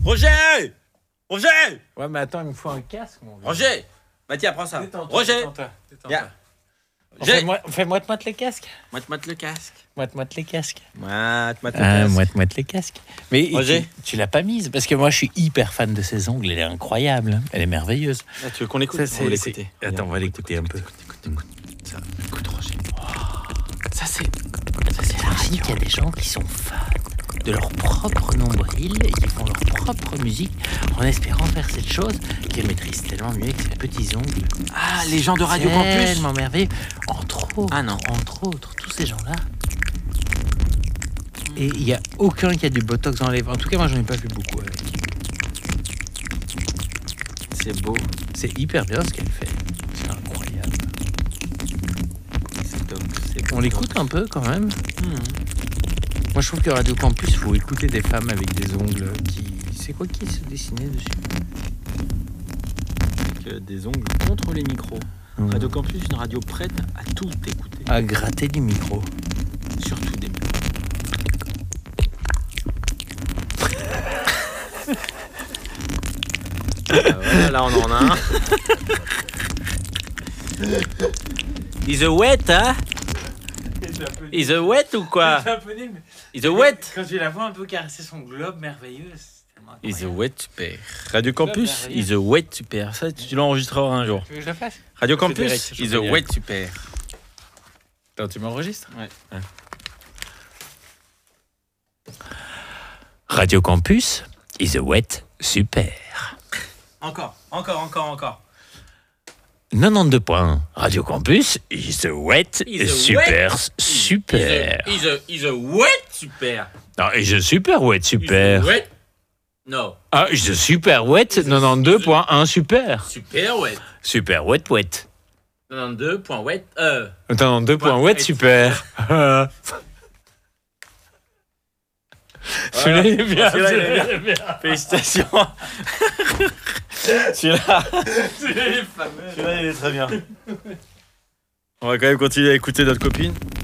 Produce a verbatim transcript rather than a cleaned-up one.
Roger Roger Ouais, mais attends, il me faut un casque, mon gars. Roger Mathias, prends ça. Détends-toi, Roger détends-toi, détends-toi. Viens. Roger. Fais-moi, fais-moi te moite les casques. Moite-moite le casque. Moite-moite les casques. Moite-moite le Ah, casque. moite-moite les casques. Mais Roger. tu, tu l'as pas mise parce que moi, je suis hyper fan de ses ongles. Elle est incroyable. Elle est merveilleuse. Ah, tu veux qu'on l'écoute? Ça, c'est- On va c'est- l'écouter. Attends, on va l'écouter un peu. Écoute, écoute, écoute. Ça, écoute, Roger. Ça, c'est, ça, c'est la radio. Il y a des gens qui sont fans de leur propre nombril et qui font leur propre musique en espérant faire cette chose qu'ils maîtrisent tellement mieux avec ses petits ongles. Ah, les gens de Radio Campus. Tellement merveilleux. Entre autres, Ah non. entre autres, tous ces gens-là. Et il n'y a aucun qui a du botox dans les lèvres. En tout cas, moi, j'en ai pas vu beaucoup avec. C'est beau. C'est hyper bien ce qu'elle fait. C'est incroyable. C'est top. C'est On l'écoute un peu quand même. Hmm. Moi, je trouve que Radio Campus, il faut écouter des femmes avec des ongles qui... C'est quoi qui se dessinait dessus? Avec euh, des ongles contre les micros. Mmh. Radio Campus, une radio prête à tout écouter. À gratter du micro. Surtout des micros. Ah, voilà, là on en a un. Is a wet, hein? Is a wet ou quoi? Is a wet? Quand tu la vois un peu caresser son globe merveilleux, c'est tellement incroyable. Is a wet, super. Radio Campus, is a wet, super. Ça, tu l'enregistreras un jour. Tu veux que je la fasse? Radio Je fais direct, Campus, je is fais a direct. wet, super. Attends, tu m'enregistres? Ouais. Radio Campus, is a wet, super. Encore, encore, encore, encore. quatre-vingt-douze points. Radio Campus, is a wet, Is a super, wet. super. Is a, is a wet, super. Non, is a super wet, Is a super. wet. No, Ah, is a super wet, quatre-vingt-douze point un, super. super wet. Super wet, wet. quatre-vingt-deux point wet. Euh. quatre-vingt-douze point wet, super. Celui-là, il est bien. Celui-là, il est bien. Félicitations. Celui-là, Celui-là, il est fameux. celui-là, il est très bien. On va quand même continuer à écouter notre copine.